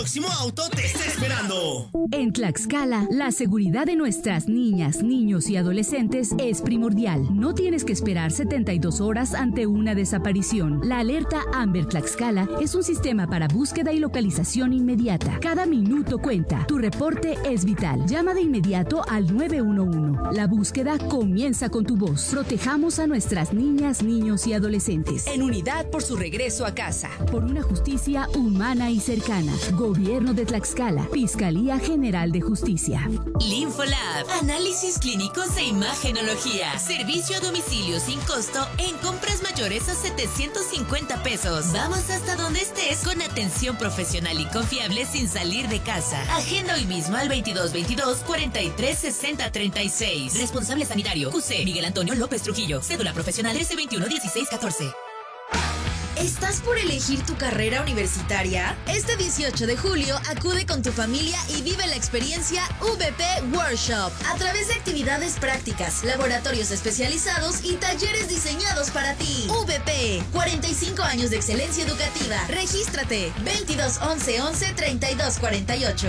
Próximo auto te está esperando. En Tlaxcala, la seguridad de nuestras niñas, niños y adolescentes es primordial. No tienes que esperar 72 horas ante una desaparición. La alerta Amber Tlaxcala es un sistema para búsqueda y localización inmediata. Cada minuto cuenta. Tu reporte es vital. Llama de inmediato al 911. La búsqueda comienza con tu voz. Protejamos a nuestras niñas, niños y adolescentes. En unidad por su regreso a casa. Por una justicia humana y cercana. Gobierno de Tlaxcala. Fiscalía General de Justicia. Linfolab. Análisis clínicos e imagenología. Servicio a domicilio sin costo en compras mayores a 750 pesos. Vamos hasta donde estés con atención profesional y confiable sin salir de casa. Agenda hoy mismo al 2222 43 60 36. Responsable sanitario QC Miguel Antonio López Trujillo. Cédula profesional 1321 16 14. ¿Estás por elegir tu carrera universitaria? Este 18 de julio acude con tu familia y vive la experiencia VP Workshop a través de actividades prácticas, laboratorios especializados y talleres diseñados para ti. VP, 45 años de excelencia educativa. Regístrate 22 11 11 32 48.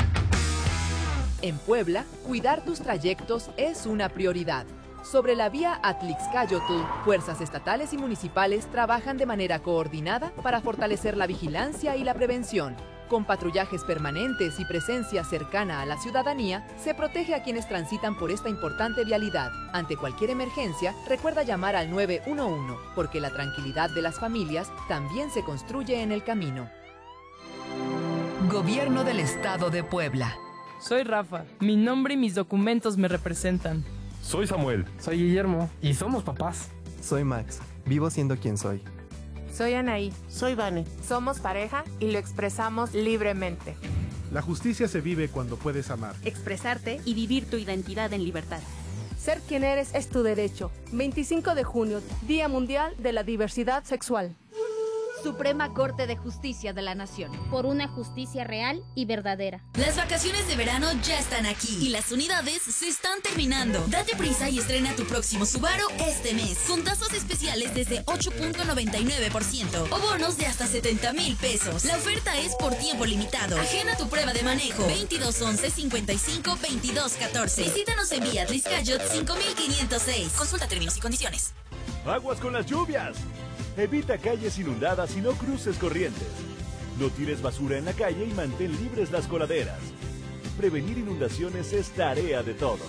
En Puebla, cuidar tus trayectos es una prioridad. Sobre la vía Atlixcáyotl, fuerzas estatales y municipales trabajan de manera coordinada para fortalecer la vigilancia y la prevención. Con patrullajes permanentes y presencia cercana a la ciudadanía, se protege a quienes transitan por esta importante vialidad. Ante cualquier emergencia, recuerda llamar al 911, porque la tranquilidad de las familias también se construye en el camino. Gobierno del Estado de Puebla. Soy Rafa. Mi nombre y mis documentos me representan. Soy Samuel. Soy Guillermo. Y somos papás. Soy Max. Vivo siendo quien soy. Soy Anaí. Soy Vane. Somos pareja y lo expresamos libremente. La justicia se vive cuando puedes amar, expresarte y vivir tu identidad en libertad. Ser quien eres es tu derecho. 25 de junio, Día Mundial de la Diversidad Sexual. Suprema Corte de Justicia de la Nación. Por una justicia real y verdadera. Las vacaciones de verano ya están aquí y las unidades se están terminando. Date prisa y estrena tu próximo Subaru este mes con tasas especiales desde 8.99% o bonos de hasta 70,000 pesos. La oferta es por tiempo limitado. Agenda tu prueba de manejo 2211 55 2214. Visítanos en vía Atlixcáyotl 5506. Consulta términos y condiciones. Aguas con las lluvias. Evita calles inundadas y no cruces corrientes. No tires basura en la calle y mantén libres las coladeras. Prevenir inundaciones es tarea de todos.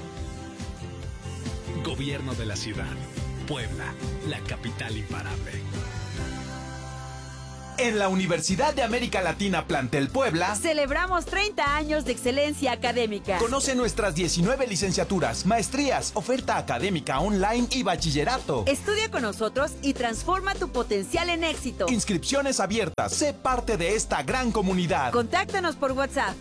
Gobierno de la ciudad. Puebla, la capital imparable. En la Universidad de América Latina Plantel Puebla celebramos 30 años de excelencia académica. Conoce nuestras 19 licenciaturas, maestrías, oferta académica online y bachillerato. Estudia con nosotros y transforma tu potencial en éxito. Inscripciones abiertas. Sé parte de esta gran comunidad. Contáctanos por WhatsApp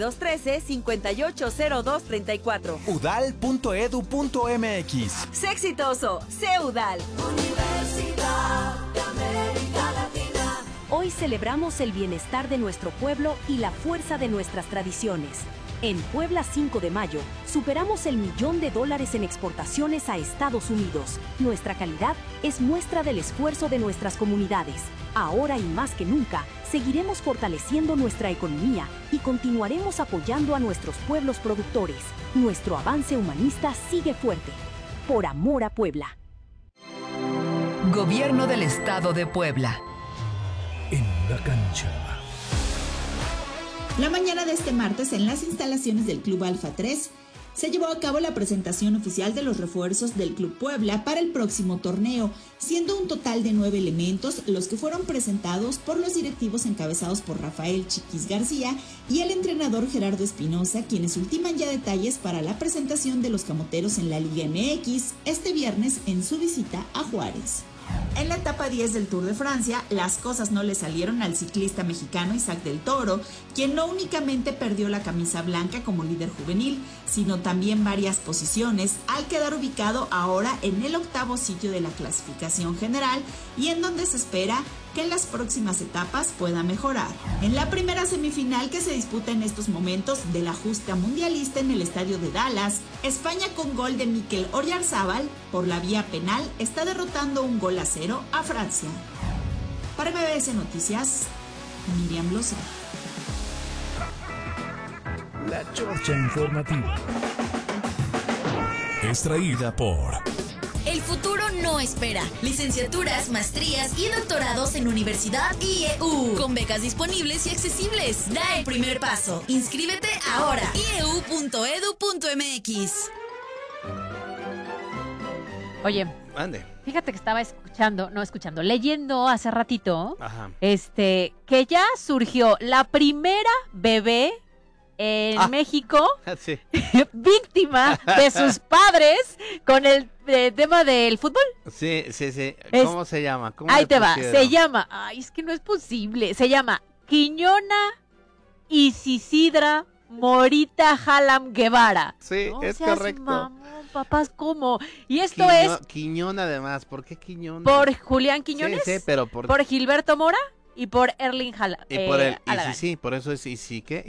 2213-580234. udal.edu.mx. Sé exitoso, sé UDAL. Universidad de América Latina. Hoy celebramos el bienestar de nuestro pueblo y la fuerza de nuestras tradiciones. En Puebla 5 de mayo, superamos el $1,000,000 en exportaciones a Estados Unidos. Nuestra calidad es muestra del esfuerzo de nuestras comunidades. Ahora y más que nunca, seguiremos fortaleciendo nuestra economía y continuaremos apoyando a nuestros pueblos productores. Nuestro avance humanista sigue fuerte. Por amor a Puebla. Gobierno del Estado de Puebla. En la cancha. La mañana de este martes, en las instalaciones del Club Alfa 3, se llevó a cabo la presentación oficial de los refuerzos del Club Puebla para el próximo torneo, siendo un total de 9 elementos los que fueron presentados por los directivos encabezados por Rafael Chiquis García y el entrenador Gerardo Espinosa, quienes ultiman ya detalles para la presentación de los camoteros en la Liga MX este viernes en su visita a Juárez. En la etapa 10 del Tour de Francia, las cosas no le salieron al ciclista mexicano Isaac del Toro, quien no únicamente perdió la camisa blanca como líder juvenil, sino también varias posiciones, al quedar ubicado ahora en el 8º sitio de la clasificación general y en donde se espera que en las próximas etapas pueda mejorar. En la primera semifinal que se disputa en estos momentos de la justa mundialista en el estadio de Dallas, España con gol de Mikel Oyarzabal por la vía penal está derrotando 1-0 a Francia. Para MBS Noticias, Miriam Lozano. La Chorcha Informativa. Extraída por... El futuro no espera. Licenciaturas, maestrías y doctorados en Universidad IEU. Con becas disponibles y accesibles. Da el primer paso. Inscríbete ahora. ieu.edu.mx. Oye, mande. Fíjate que estaba leyendo hace ratito, que ya surgió la primera bebé en México, sí. víctima de sus padres con el tema del fútbol. Sí. ¿Cómo se llama? Ahí te va, se llama, es que no es posible, se llama Quiñona Isisidra Morita Jalam Guevara. Sí, no es seas correcto. Mamón, papás, ¿cómo? Y esto Quiñón además, ¿por qué Quiñón? Por Julián Quiñones, sí, pero por Gilberto Mora y por Erling Haaland. Y por sí, por eso es Isisidra.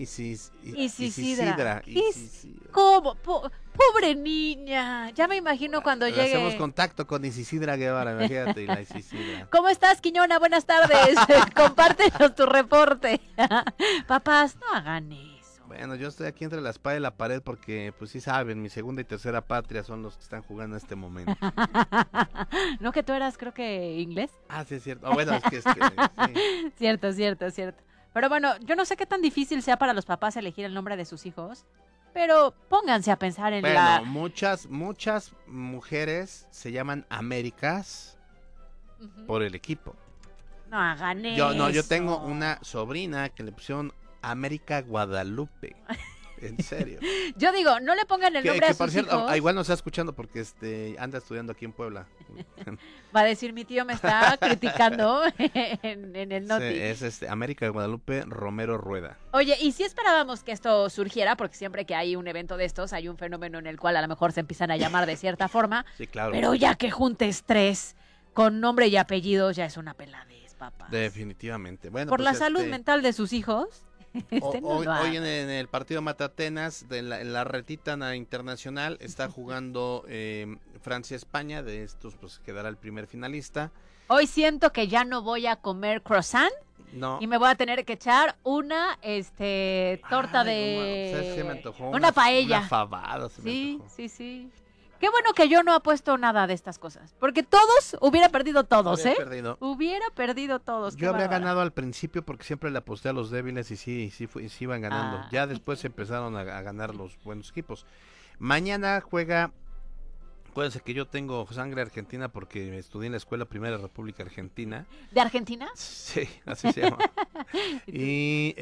¿Cómo? Pobre niña. Ya me imagino cuando llegue. Hacemos contacto con Isisidra Guevara, imagínate, y la Isisidra. ¿Cómo estás, Quiñona? Buenas tardes. Compártenos tu reporte. Papás, no hagan eso. Bueno, yo estoy aquí entre la espada y la pared porque, pues sí saben, mi segunda y tercera patria son los que están jugando en este momento. ¿No que tú eras, creo que, inglés? Sí, es cierto. Bueno, es que sí. Cierto. Pero bueno, yo no sé qué tan difícil sea para los papás elegir el nombre de sus hijos, pero pónganse a pensar en muchas mujeres se llaman Américas por el equipo. No hagan eso. Yo tengo una sobrina que le pusieron América Guadalupe. En serio. Yo digo, no le pongan el nombre a sus hijos. Igual no está escuchando porque anda estudiando aquí en Puebla. Va a decir, mi tío me está criticando en el noti. Sí, es América Guadalupe Romero Rueda. Oye, y si esperábamos que esto surgiera, porque siempre que hay un evento de estos, hay un fenómeno en el cual a lo mejor se empiezan a llamar de cierta forma. Sí, claro. Pero ya que juntes tres con nombre y apellido, ya es una peladez, papá. Definitivamente. Bueno, por la salud mental de sus hijos. Hoy en el partido Matatenas de la retita internacional está jugando Francia-España. De estos pues quedará el primer finalista. Hoy siento que ya no voy a comer croissant. No. Y me voy a tener que echar una torta se me antojó una paella. Una fabada se me antojó. Sí. Qué bueno que yo no apuesto nada de estas cosas, porque hubiera perdido todos, Hubiera perdido todos. Yo habría ganado al principio porque siempre le aposté a los débiles y sí iban ganando. Ya después empezaron a ganar los buenos equipos. Mañana juega, acuérdense que yo tengo sangre argentina porque estudié en la Escuela Primera República Argentina. ¿De Argentina? Sí, así se llama. ¿Y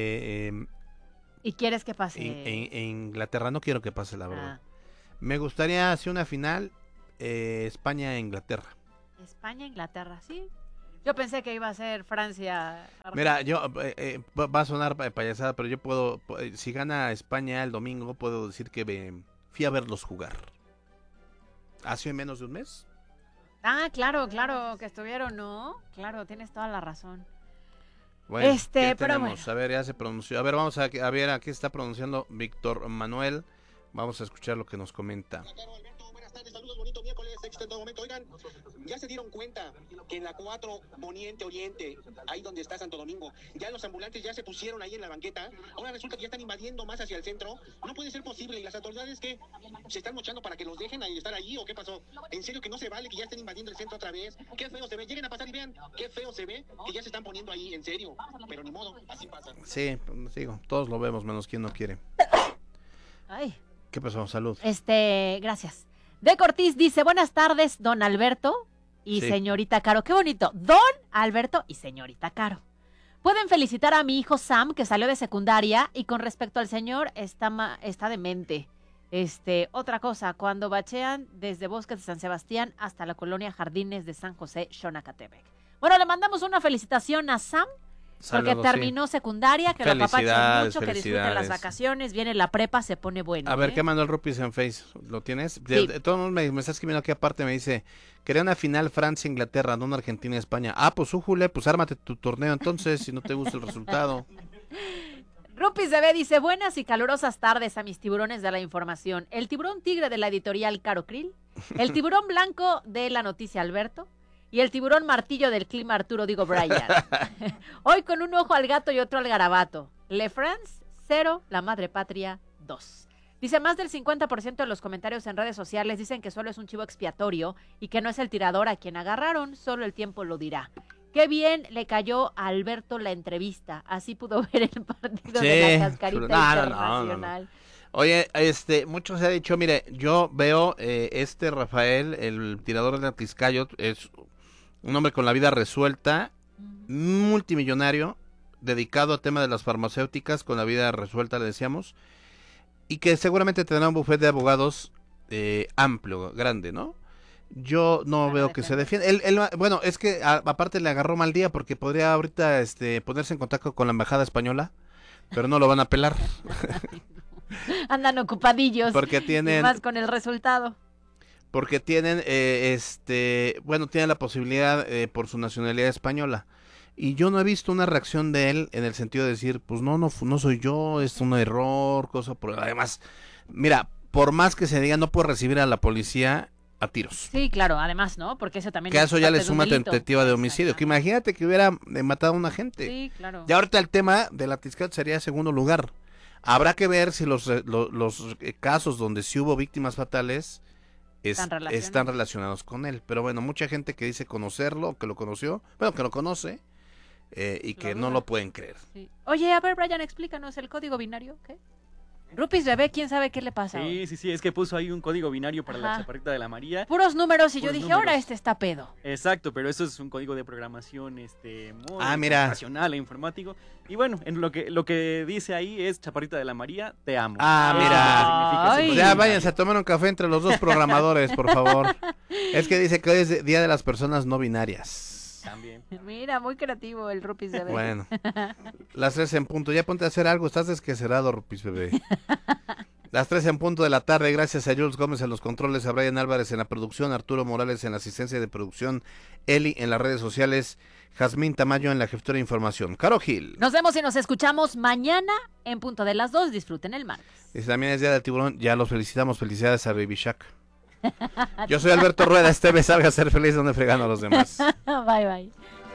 quieres que pase? En Inglaterra no quiero que pase, la verdad. Me gustaría hacer una final España-Inglaterra. España-Inglaterra, sí. Yo pensé que iba a ser Francia. Mira, va a sonar payasada, pero yo puedo, si gana España el domingo, puedo decir que fui a verlos jugar. ¿Hace menos de un mes? Claro, que estuvieron, ¿no? Claro, tienes toda la razón. Bueno, pero tenemos? Bueno. A ver, ya se pronunció. A ver, vamos a ver, aquí está pronunciando Víctor Manuel. Vamos a escuchar lo que nos comenta. Buenas tardes, saludos, bonito miércoles, éxito en todo momento. Oigan, ya se dieron cuenta que en la 4 Poniente Oriente, ahí donde está Santo Domingo, ya los ambulantes ya se pusieron ahí en la banqueta. Ahora resulta que ya están invadiendo más hacia el centro. No puede ser posible. ¿Y las autoridades que se están mochando para que los dejen ahí estar allí o qué pasó? En serio que no se vale que ya estén invadiendo el centro otra vez. Qué feo se ve. Lleguen a pasar y vean qué feo se ve que ya se están poniendo ahí, en serio. Pero ni modo, así pasa. Sí, digo, todos lo vemos, menos quien no quiere. Ay. ¿Qué pasó? Salud. Gracias. De Cortiz dice, buenas tardes, don Alberto y señorita Caro. Qué bonito. Don Alberto y señorita Caro. Pueden felicitar a mi hijo Sam, que salió de secundaria, y con respecto al señor, está demente. Otra cosa, cuando bachean desde Bosques de San Sebastián hasta la colonia Jardines de San José, Xonacatepec. Bueno, le mandamos una felicitación a Sam, porque terminó secundaria, que lo apapachen mucho, que disfruten las vacaciones, viene la prepa, se pone bueno. A ver, ¿qué mandó el Rupis en Face? ¿Lo tienes? Sí. Todo el mundo me está escribiendo aquí aparte, me dice, quería una final Francia-Inglaterra, no una Argentina-España. Pues újule, pues ármate tu torneo entonces, si no te gusta el resultado. Rupis de B dice, buenas y calurosas tardes a mis tiburones de la información. El tiburón tigre de la editorial Caro Krill, el tiburón blanco de la noticia Alberto, y el tiburón martillo del clima Arturo Digo Brian. Hoy con un ojo al gato y otro al garabato. Le France 0, la madre patria 2. Dice, más del 50% de los comentarios en redes sociales dicen que solo es un chivo expiatorio y que no es el tirador a quien agarraron, solo el tiempo lo dirá. Qué bien le cayó a Alberto la entrevista, así pudo ver el partido de la Cascarita Internacional. No. Oye, mucho se ha dicho, mire, yo veo Rafael, el tirador de Atliscayo, es un hombre con la vida resuelta, multimillonario, dedicado al tema de las farmacéuticas, con la vida resuelta, le decíamos, y que seguramente tendrá un bufete de abogados amplio, grande, ¿no? Yo no veo que se defienda. Él, bueno, es que aparte le agarró mal día porque podría ahorita ponerse en contacto con la embajada española, pero no lo van a pelar. Andan ocupadillos. Porque tienen, y más con el resultado. Porque tienen, tienen la posibilidad por su nacionalidad española. Y yo no he visto una reacción de él en el sentido de decir, pues no soy yo, es un error, cosa por... Además, mira, por más que se diga, no puede recibir a la policía a tiros. Sí, claro, además, ¿no? Porque eso también... Que eso ya le suma tentativa de homicidio. Que imagínate que hubiera matado a una gente. Sí, claro. Y ahorita el tema de la Atliscayo sería segundo lugar. Habrá que ver si los casos donde sí hubo víctimas fatales están relacionados con él. Pero bueno, mucha gente que dice conocerlo, que lo conoció, bueno, que lo conoce y que no lo pueden creer. Sí. Oye, a ver, Brian, explícanos el código binario, ¿qué? Rupis bebé, quién sabe qué le pasa. Sí, es que puso ahí un código binario para la Chaparrita de la María. Puros números y yo dije, ahora está pedo. Exacto, pero eso es un código de programación muy racional e informático. Y bueno, en lo que dice ahí es Chaparrita de la María, te amo. Mira. Ya váyanse a tomar un café entre los dos programadores, por favor. Es que dice que hoy es Día de las Personas No Binarias. También. Mira, muy creativo el Rupis bebé. Bueno, las 3 en punto. Ya ponte a hacer algo, estás desquecerado, Rupis bebé. Las 3 en punto de la tarde, gracias a Jules Gómez en los controles, a Brian Álvarez en la producción, Arturo Morales en la asistencia de producción, Eli en las redes sociales, Jazmín Tamayo en la jefatura de información. Caro Gil. Nos vemos y nos escuchamos mañana en punto de las 2. Disfruten el martes. Y también es Día del Tiburón, ya los felicitamos. Felicidades a Baby Shack. Yo soy Alberto Rueda, me salga a ser feliz donde fregando a los demás. Bye.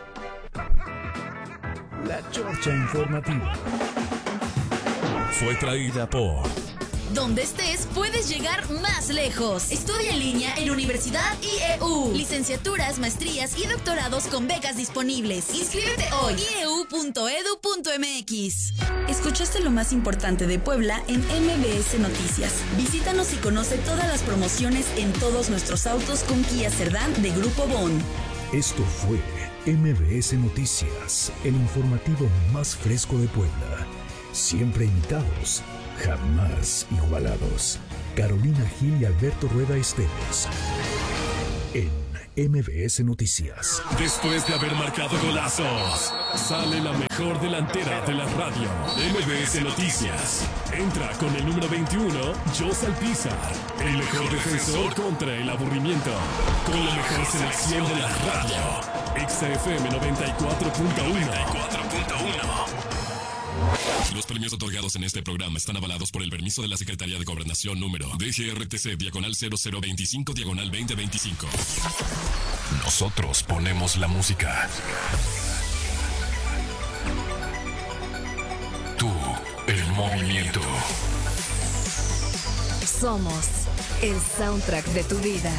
La Chorcha Informativa fue traída por... Donde estés, puedes llegar más lejos. Estudia en línea en Universidad IEU. Licenciaturas, maestrías y doctorados con becas disponibles. Inscríbete hoy. ieu.edu.mx. Escuchaste lo más importante de Puebla en MBS Noticias. Visítanos y conoce todas las promociones en todos nuestros autos con Kia Cerdán de Grupo Bon. Esto fue MBS Noticias, el informativo más fresco de Puebla. Siempre imitados, jamás igualados. Carolina Gil y Alberto Rueda Esteves. En MBS Noticias. Después de haber marcado golazos, sale la mejor delantera de la radio. MBS Noticias. Entra con el número 21, Jos Alpizar. El mejor defensor contra el aburrimiento. Con la mejor selección de la radio. XFM 94.1. Los premios otorgados en este programa están avalados por el permiso de la Secretaría de Gobernación número DGRTC/0025/2025. Nosotros ponemos la música. Tú, el movimiento. Somos el soundtrack de tu vida.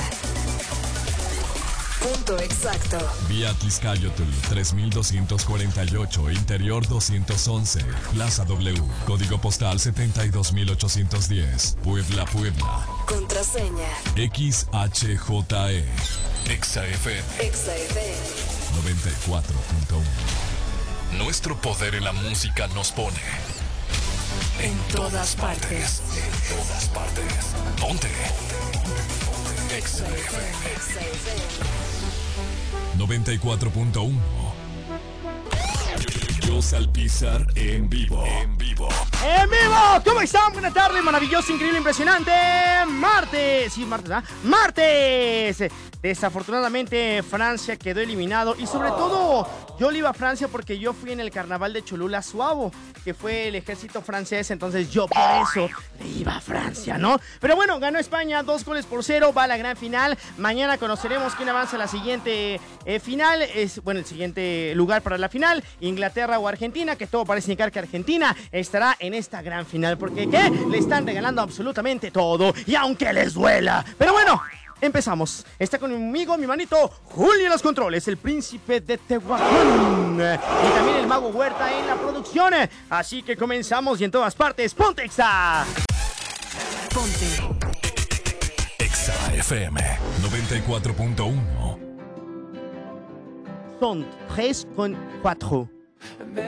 Punto exacto. Vía Atliscayotl 3248, Interior 211, Plaza W, Código Postal 72810, Puebla. Contraseña XHJE. XFM 94.1. Nuestro poder en la música nos pone en todas partes. En todas partes. Ponte. XFM 94.1. Jos Alpizar en vivo. ¡En vivo! ¡Toma están? Buena tarde, maravilloso, increíble, impresionante. Martes. Sí, martes, ¿ah? Martes. Desafortunadamente, Francia quedó eliminado. Y sobre todo, yo le iba a Francia porque yo fui en el carnaval de Cholula Suavo, que fue el ejército francés. Entonces yo por eso le iba a Francia, ¿no? Pero bueno, ganó España 2-0, va a la gran final. Mañana conoceremos quién avanza a la siguiente final. El siguiente lugar para la final, Inglaterra o Argentina, que todo parece indicar que Argentina estará en esta gran final. Porque ¿qué? Le están regalando absolutamente todo. Y aunque les duela. Pero bueno, empezamos. Está conmigo mi manito Julio en los controles, el príncipe de Tehuacán y también el mago Huerta en la producción. Así que comenzamos y en todas partes, ¡ponte Exa! Ponte Exa FM 94.1. Son 3 con 4.